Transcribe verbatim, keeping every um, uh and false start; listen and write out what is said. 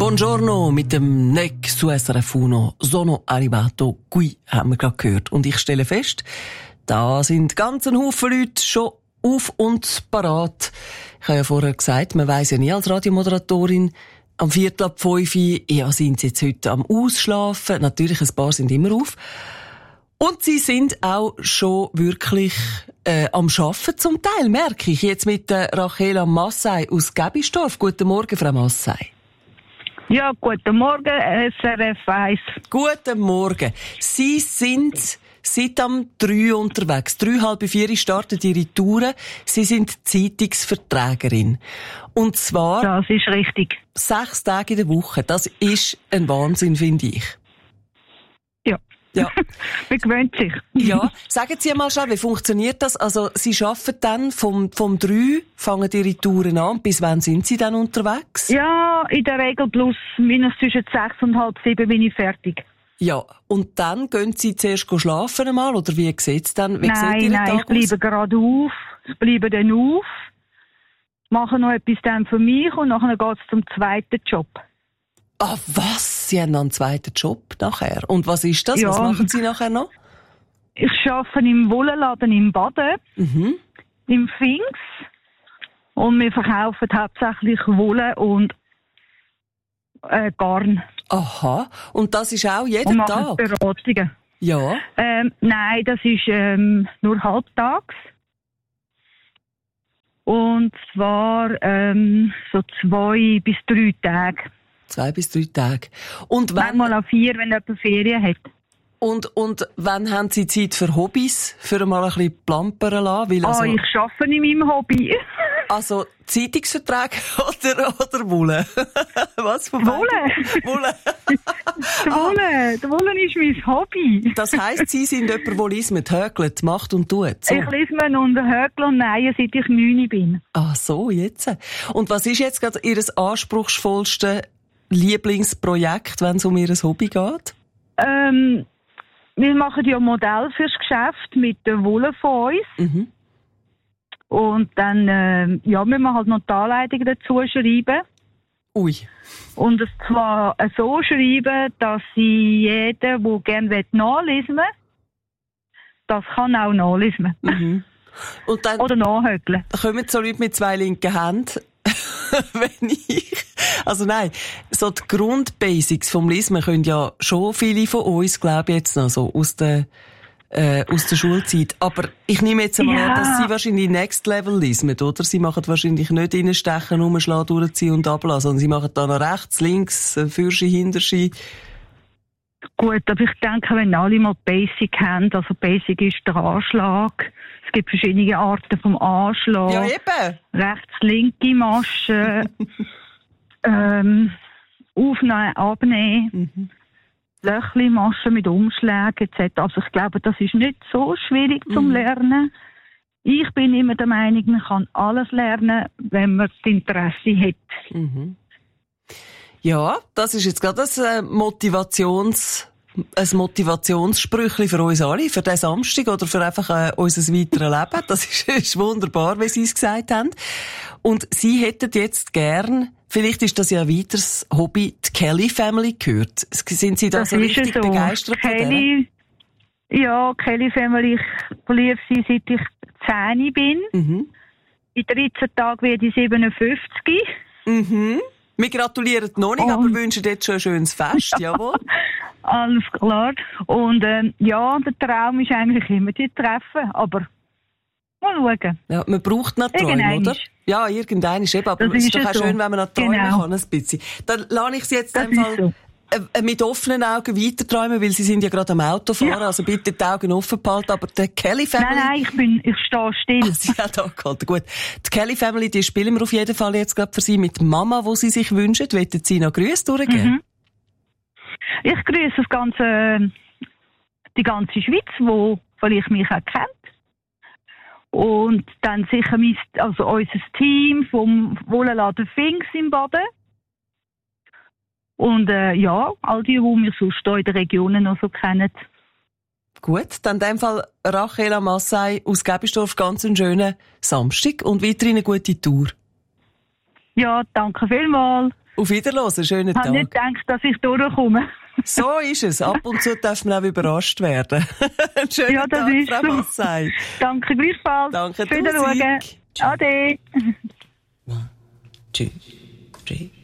Buongiorno mit dem Neck su S R F uno. Sono arrivato qui, haben wir gerade gehört. Und ich stelle fest, da sind ganz ein Haufen Leute schon auf und parat. Ich habe ja vorher gesagt, man weiss ja nie als Radiomoderatorin, am Viertel ab fünf, ja, sind sie jetzt heute am Ausschlafen. Natürlich, ein paar sind immer auf. Und sie sind auch schon wirklich äh, am Arbeiten zum Teil, merke ich. Jetzt mit äh, Rachela Massay aus Gebistorf. Guten Morgen, Frau Massay. Ja, guten Morgen, S R F eins. Guten Morgen. Sie sind seit am drei unterwegs. Drei, halb vier starten Ihre Touren. Sie sind Zeitungsverträgerin. Und zwar... Das ist richtig. Sechs Tage in der Woche. Das ist ein Wahnsinn, finde ich. Ja. Ja. Man gewöhnt sich. Ja. Sagen Sie mal schnell, wie funktioniert das? Also, Sie arbeiten dann vom, vom drei, fangen Ihre Touren an. Bis wann sind Sie dann unterwegs? Ja, in der Regel plus minus zwischen sechs und halb sieben bin ich fertig. Ja. Und dann gehen Sie zuerst schlafen einmal? Oder wie sieht es dann? Wie nein, sieht Ihr nein, Tag ich bleibe aus? gerade auf. Ich bleibe dann auf. Mache noch etwas dann für mich und nachher geht es zum zweiten Job. Ah, was? Sie haben noch einen zweiten Job nachher. Und was ist das? Ja. Was machen Sie nachher noch? Ich arbeite im Wollenladen im Baden, Mhm. im Finks. Und wir verkaufen hauptsächlich Wolle und äh, Garn. Aha. Und das ist auch Und jeden machen Tag? Beratungen. Ja. Ähm, nein, das ist ähm, nur halbtags. Und zwar ähm, so zwei bis drei Tage. Zwei bis drei Tage. Und wann, Manchmal auch vier, wenn jemand Ferien hat. und, und wann haben Sie Zeit für Hobbys? Für mal ein bisschen plampern lassen? Weil also, Ah, ich arbeite in meinem Hobby. also Zeitungsverträge oder, oder Wolle? Was von Wolle. beiden? Wolle. Die Wolle. Die Wolle ist mein Hobby. Das heisst, Sie sind jemand, der lismet, hökelt, macht und tut. So. Ich lese mir unter Höckl und Nein, seit ich neun bin. Ah, so, jetzt. Und was ist jetzt gerade Ihr anspruchsvollste Lieblingsprojekt, wenn es um Ihr Hobby geht? Ähm, wir machen ja Modell fürs Geschäft mit der Wolle von uns. Mhm. Und dann, ähm, ja, müssen wir halt noch die Anleitung dazu schreiben. Ui. Und es zwar so schreiben, dass sie jeder, der gerne nachlesen will, das kann auch nachlesen. Mhm. Und dann Oder nachhöckeln. kommen so Leute mit zwei linken Händen, wenn ich... Also nein, so die Grundbasics vom Lesen können ja schon viele von uns, glaube ich, jetzt noch so aus der, äh, aus der Schulzeit. Aber ich nehme jetzt einmal Ja. an, dass Sie wahrscheinlich Next Level lesen, oder? Sie machen wahrscheinlich nicht reinstechen, umschlagen, durchziehen und ablassen, sondern Sie machen da noch rechts, links, Fürschi, Hinterschi. Gut, aber ich denke, wenn alle mal Basic haben, also Basic ist der Anschlag. Es gibt verschiedene Arten vom Anschlag. Ja, eben. Rechts, linke Masche. ähm, aufnehmen, abnehmen. Mhm. Löchli, Maschen mit Umschlägen et cetera. Also ich glaube, das ist nicht so schwierig zum Mhm. Lernen. Ich bin immer der Meinung, man kann alles lernen, wenn man das Interesse hat. Mhm. Ja, das ist jetzt gerade ein Motivations, ein Motivationssprüchli für uns alle, für den Samstag oder für einfach äh, unser weiteres Leben. Das ist, ist wunderbar, wie Sie es gesagt haben. Und Sie hätten jetzt gern, vielleicht ist das ja ein weiteres Hobby, die Kelly Family gehört. Sind Sie da Das so ist richtig ja so. begeistert von denen? Kelly, ja, Kelly Family, ich verliebe sie, seit ich zehn bin. Mhm. In dreizehn Tagen werde ich siebenundfünfzig. Mhm. Wir gratulieren noch nicht, Oh. aber wünschen jetzt schon ein schönes Fest, jawohl. Alles klar. Und ähm, ja, der Traum ist eigentlich immer die treffen, aber mal schauen. Ja, man braucht noch Träume, Irgendein oder? ist. Ja, irgendein ist eben, aber Das es ist ist doch ja auch so. schön, wenn man noch träumen Genau. kann, ein bisschen. Dann lasse ich Sie jetzt Das in dem ist Fall so. äh, mit offenen Augen weiter träumen, weil Sie sind ja gerade am Autofahren, Ja. also bitte die Augen offen behalten, aber die Kelly Family... Nein, nein, ich bin, ich stehe still. Sie hat angehalten, gut. Die Kelly Family, die spielen wir auf jeden Fall jetzt gerade für Sie mit Mama, wo Sie sich wünschen. Wollen Sie noch Grüße durchgeben? Mhm. Ich grüße das ganze, die ganze Schweiz, wo vielleicht mich auch kennt. Und dann sicher mein, also unser Team vom Wollenladen Finks im Baden. Und äh, ja, all die, die wir sonst hier in den Regionen noch so kennen. Gut, dann in dem Fall Rachela Massay aus Gebistorf, ganz einen schönen Samstag und weiterhin eine gute Tour. Ja, danke vielmals. Auf Wiederhören, schönen Ich habe Tag. nicht gedacht, dass ich durchkomme. So ist es. Ab und zu darf man auch überrascht werden. Einen schönen Ja, das Tag, ist Frau so. Massey. Danke gleichfalls. Danke, Auf Wiedersehen. Tausig. Ade. One, two, three.